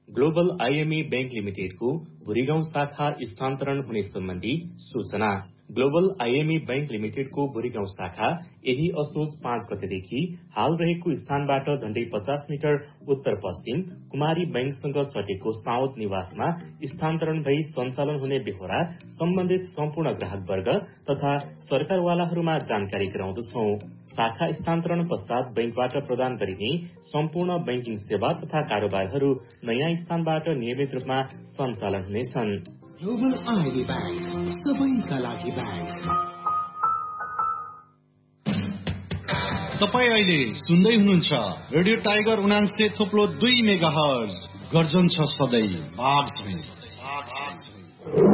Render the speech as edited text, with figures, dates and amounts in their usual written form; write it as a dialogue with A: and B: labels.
A: Global IME bank लिमिटेडको Bhurigaun शाखा स्थानान्तरण हुने सम्बन्धी सूचना। ग्लोबल आईएमई बैंक लिमिटेडको भुरीगाउँ शाखा यही असोज 5 गतेदेखि हाल रहेको स्थानबाट झण्डै 50 मिटर उत्तर पश्चिम कुमारी बैंकसँग सटेको साउथ निवासमा स्थानान्तरण भई सञ्चालन हुने बेहोरा सम्बन्धित सम्पूर्ण ग्राहक वर्ग तथा सरकारवालाहरूमा जानकारी गराउँदछौ। शाखा स्थानान्तरण पश्चात बैंकबाट प्रदान गरिने सम्पूर्ण बैंकिङ सेवा तथा कारोबारहरू नयाँ स्थानबाट नियमित रूपमा सञ्चालन हुनेछन्।
B: ग्लोबल आईडी बैंक, सबैका लागि बैंक।
C: तपाईँ अहिले सुन्दै हुनुहुन्छ रेडियो टाइगर 79.2 मेगाहर्ज। गर्जन छ सधैँ बाघ झैं।